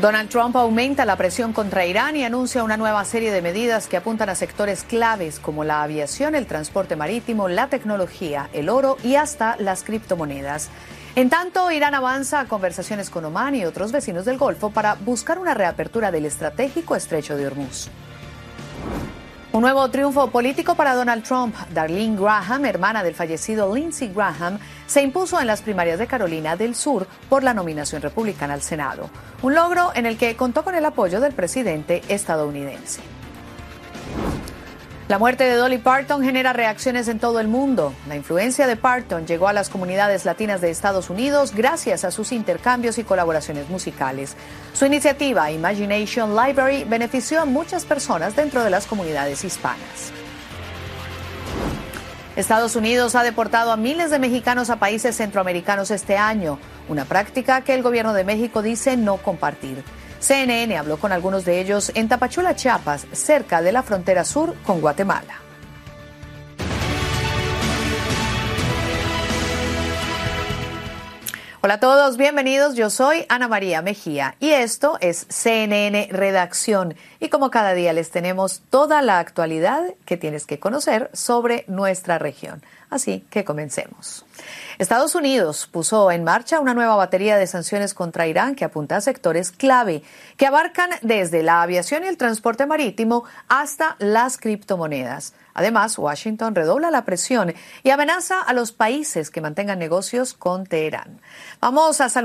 Donald Trump aumenta la presión contra Irán y anuncia una nueva serie de medidas que apuntan a sectores claves como la aviación, el transporte marítimo, la tecnología, el oro y hasta las criptomonedas. En tanto, Irán avanza a conversaciones con Omán y otros vecinos del Golfo para buscar una reapertura del estratégico estrecho de Hormuz. Un nuevo triunfo político para Donald Trump. Darlene Graham, hermana del fallecido Lindsey Graham, se impuso en las primarias de Carolina del Sur por la nominación republicana al Senado. Un logro en el que contó con el apoyo del presidente estadounidense. La muerte de Dolly Parton genera reacciones en todo el mundo. La influencia de Parton llegó a las comunidades latinas de Estados Unidos gracias a sus intercambios y colaboraciones musicales. Su iniciativa Imagination Library benefició a muchas personas dentro de las comunidades hispanas. Estados Unidos ha deportado a miles de mexicanos a países centroamericanos este año, una práctica que el gobierno de México dice no compartir. CNN habló con algunos de ellos en Tapachula, Chiapas, cerca de la frontera sur con Guatemala. Hola a todos, bienvenidos. Yo soy Ana María Mejía y esto es CNN Redacción. Y como cada día les tenemos toda la actualidad que tienes que conocer sobre nuestra región. Así que comencemos. Estados Unidos puso en marcha una nueva batería de sanciones contra Irán que apunta a sectores clave que abarcan desde la aviación y el transporte marítimo hasta las criptomonedas. Además, Washington redobla la presión y amenaza a los países que mantengan negocios con Teherán. Vamos a saludar